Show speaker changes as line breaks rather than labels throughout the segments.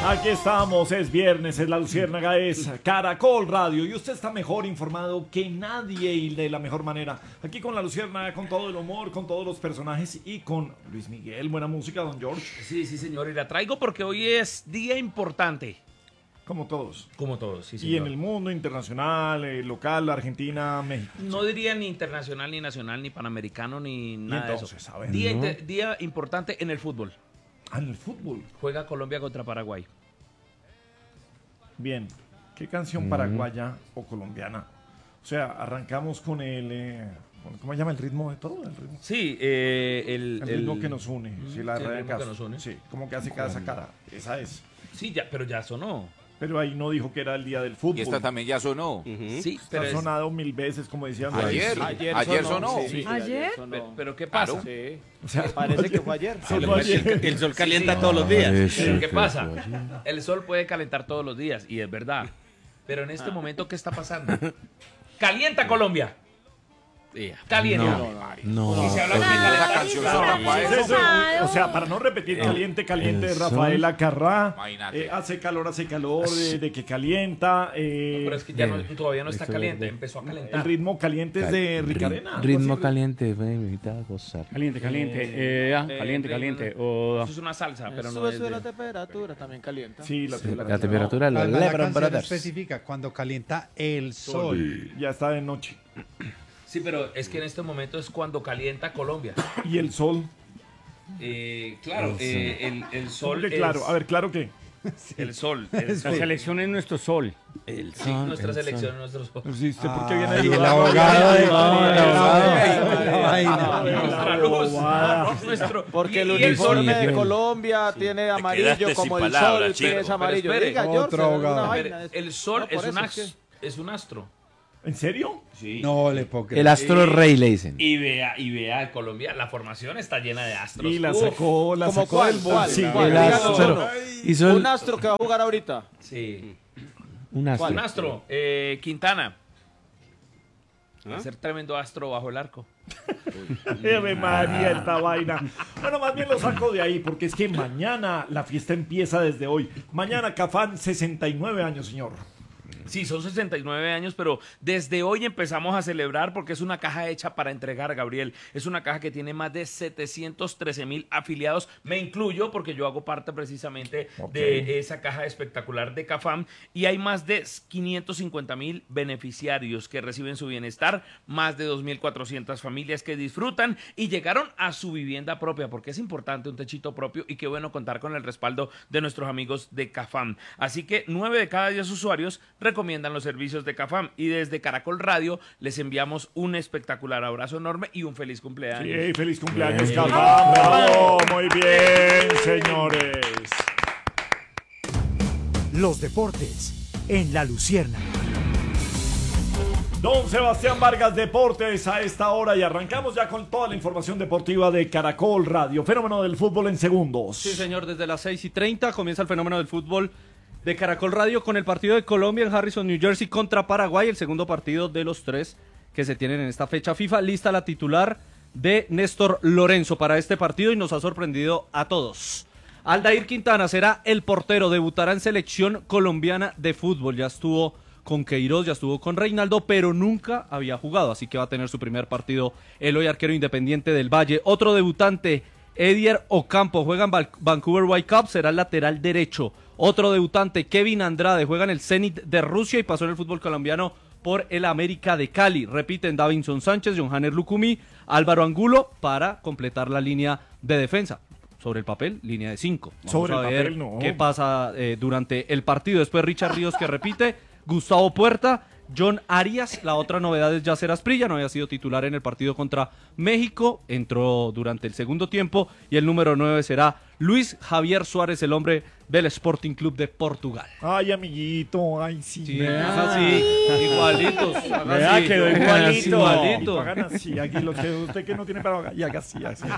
Aquí estamos, es viernes, es La Luciérnaga, es Caracol Radio y usted está mejor informado que nadie y de la mejor manera. Aquí con La Luciérnaga, con todo el humor, con todos los personajes y con Luis Miguel. Buena música, don George.
Sí, señor, y la traigo porque hoy es día importante.
Como todos.
Como todos, sí, señor.
Y en el mundo internacional, local, Argentina, México.
No diría ni internacional, ni nacional, ni panamericano, ni nada
entonces,
de eso.
a ver,
Día importante en el fútbol.
Ah, en el fútbol.
Juega Colombia contra Paraguay.
Bien, ¿qué canción paraguaya o colombiana? O sea, arrancamos con ¿cómo se llama el ritmo de todo? El ritmo,
Sí,
el ritmo que nos une. Sí, la
el
de
ritmo que nos une.
Sí, como que hace cada sacada. Esa es.
Sí, ya, pero ya sonó.
Pero ahí no dijo que era el día del fútbol.
Y esta también ya sonó.
Sí,
Está
pero
sonado 1000 veces, como decían.
Ayer sonó.
Sí,
¿Ayer?
pero ¿qué pasa?
Sí.
O sea,
Parece que fue ayer.
El sol calienta todos los días. Pero ¿qué pasa? El sol puede calentar todos los días, y es verdad. Pero en este momento, ¿qué está pasando? ¡Calienta Colombia! Calienta.
No.
Y se habla de
Esa
calentar.
canción sonó para
Eso,
eso.
o sea, para no repetir, caliente, de
eso.
Rafaela Carrá.
Imagínate.
Hace calor, de que calienta.
Pero es que ya todavía no está caliente, empezó a
El
calentar.
ritmo caliente es de Ricarena. algo
Ritmo
así.
caliente, ven, invita a gozar.
Caliente. Caliente.
Eso es una salsa, pero no es
Sube la
de...
temperatura, también calienta.
Sí, la
La temperatura de los
La
Lebron
canción
Brothers.
especifica cuando calienta el sol.
Ya está de noche.
Sí, pero es que en este momento es cuando calienta Colombia.
Y el sol.
Claro, el sol
¿Cómo que claro?
es...
A ver, ¿claro qué?
El sol.
Nuestra selección es nuestro sol.
Sí, nuestra selección, nuestro sol.
Sí, ¿usted por qué viene
Y el
ayudando?
abogado de
Nuestra luz. Nuestro...
Porque el
y el sol
uniforme de
Miguel.
Colombia tiene amarillo
quedaste
como
sin
el
palabras,
sol,
chico.
tiene ese amarillo.
Pero espere.
Diga, George,
Otro abogado.
una
A
vaina
ver,
de-
el sol
No, por eso
es un astro.
¿En serio?
Sí.
No le puedo creer.
El astro rey le dicen.
Y vea, Colombia, la formación está llena de astros.
Y la
Uf,
sacó
¿Cómo cuál?
del bolsillo.
¿Cuál?
El
Díganos
astro.
uno.
Hizo
Un astro que va a jugar ahorita.
Sí.
un astro.
Un astro, Quintana. Va a ser tremendo astro bajo el arco.
Ave María, esta vaina. Bueno, más bien lo saco de ahí, porque es que mañana la fiesta empieza desde hoy. Mañana Cafán, 69 años, señor.
Sí, son 69 años, pero desde hoy empezamos a celebrar porque es una caja hecha para entregar, Gabriel. Es una caja que tiene más de 713,000 afiliados. Me incluyo porque yo hago parte precisamente de esa caja espectacular de Cafam. Y hay más de 550,000 beneficiarios que reciben su bienestar, más de 2,400 familias que disfrutan y llegaron a su vivienda propia, porque es importante un techito propio y qué bueno contar con el respaldo de nuestros amigos de Cafam. Así que 9 de cada 10 usuarios recomiendan los servicios de Cafam y desde Caracol Radio les enviamos un espectacular abrazo enorme y un feliz cumpleaños.
Sí, feliz cumpleaños, Cafán. Bravo, muy bien, señores.
Los deportes en La Luciérnaga.
Don Sebastián Vargas, Deportes a esta hora y arrancamos ya con toda la información deportiva de Caracol Radio. Fenómeno del fútbol en segundos.
Sí, señor, desde las 6:30 comienza el fenómeno del fútbol de Caracol Radio con el partido de Colombia en Harrison, New Jersey contra Paraguay, el segundo partido de los 3 que se tienen en esta fecha FIFA. Lista la titular de Néstor Lorenzo para este partido y nos ha sorprendido a todos. Aldair Quintana será el portero, debutará en selección colombiana de fútbol, ya estuvo con Queiroz, ya estuvo con Reinaldo, pero nunca había jugado, así que va a tener su primer partido el hoy arquero Independiente del Valle. Otro debutante, Edier Ocampo, juega en Vancouver Whitecaps, será el lateral derecho. Otro debutante, Kevin Andrade, juega en el Zenit de Rusia y pasó en el fútbol colombiano por el América de Cali. Repiten Davinson Sánchez, Johanner Lucumí, Álvaro Angulo para completar la línea de defensa. Sobre el papel, línea de 5.
Sobre
a
el
ver
papel, no.
qué pasa durante el partido. Después Richard Ríos que repite, Gustavo Puerta, John Arias, la otra novedad es Yacer Asprilla, no había sido titular en el partido contra México, entró durante el segundo tiempo y el número 9 será Luis Javier Suárez, el hombre del Sporting Club de Portugal.
Ay, amiguito, ay, sí.
Sí, así, igualitos.
Vea, quedó igualito.
Igualito.
Hagan así, aquí lo que usted que no tiene para y haga así, así.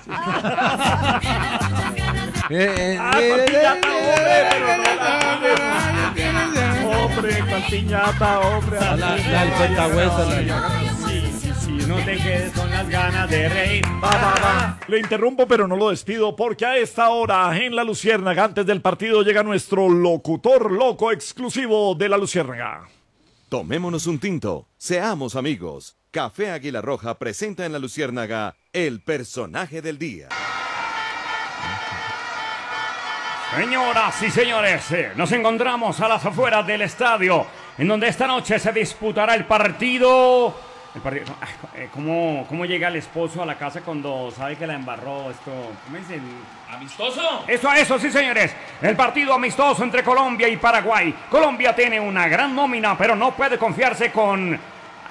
Hombre, cual piñata, hombre.
La del petahueso,
Sí,
No te quedes con las ganas de reír.
Le interrumpo, pero no lo despido, porque a esta hora en La Luciérnaga, antes del partido, llega nuestro locutor loco exclusivo de La Luciérnaga.
Tomémonos un tinto, seamos amigos. Café Águila Roja presenta en La Luciérnaga el personaje del día.
Señoras y señores, nos encontramos a las afueras del estadio, en donde esta noche se disputará el partido. ¿Cómo llega el esposo a la casa cuando sabe que la embarró? ¿Cómo es el
¿Amistoso?
Eso, sí, señores. El partido amistoso entre Colombia y Paraguay. Colombia tiene una gran nómina, pero no puede confiarse con...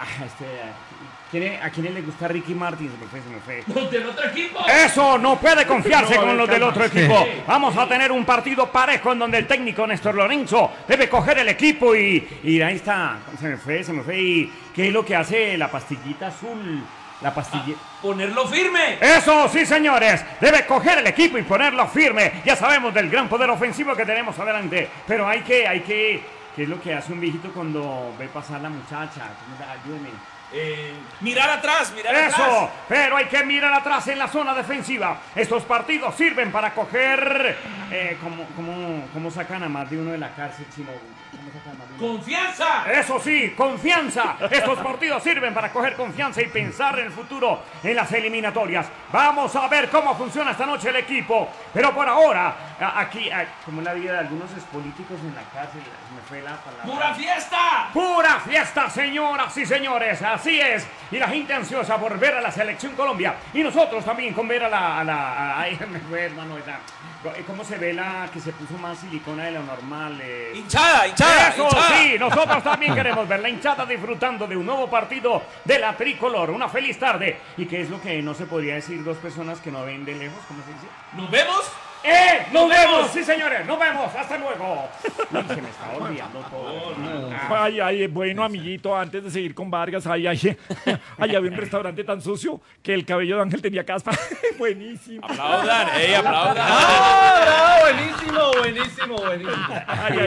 ¿A quién le gusta Ricky Martin? Se me fue.
¿Los del otro equipo?
Eso, no puede confiarse con los del otro equipo. Vamos a tener un partido parejo en donde el técnico Néstor Lorenzo debe coger el equipo y ahí está. Se me fue. ¿Y qué es lo que hace la pastillita azul? La pastillita...
¡Ponerlo firme!
Eso, sí, señores. Debe coger el equipo y ponerlo firme. Ya sabemos del gran poder ofensivo que tenemos adelante. Pero hay que... ¿Qué es lo que hace un viejito cuando ve pasar la muchacha? Ayúdeme.
Mirar atrás.
Eso, pero hay que mirar atrás en la zona defensiva. Estos partidos sirven para coger... ¿Cómo sacan a más de uno de la cárcel, Chino? ¿Cómo sacan a más de uno?
¡Confianza!
Eso sí, confianza. Estos partidos sirven para coger confianza y pensar en el futuro, en las eliminatorias. Vamos a ver cómo funciona esta noche el equipo. Pero por ahora, aquí, como es la vida de algunos políticos en la cárcel, me fue la palabra.
¡Pura fiesta!
¡Pura fiesta, señoras y señores! Así es. Y la gente ansiosa por ver a la Selección Colombia. Y nosotros también con ver ay, me fue, hermano, ¿cómo se ve la que se puso más silicona de lo normal?
¡Hinchada!
Eso sí, nosotros también queremos ver la hinchada disfrutando de un nuevo partido de la tricolor. Una feliz tarde. ¿Y qué es lo que no se podría decir dos personas que no ven de lejos? ¿Cómo se dice?
¿Nos vemos?
¡Nos vemos! Sí, señores, nos vemos. Hasta luego. Uy, se me está olvidando todo.
Ay, bueno, amiguito, antes de seguir con Vargas, había un restaurante tan sucio que el cabello de Ángel tenía caspa. Buenísimo.
Aplaudan.
¡Ah, bravo! Buenísimo.
Ay,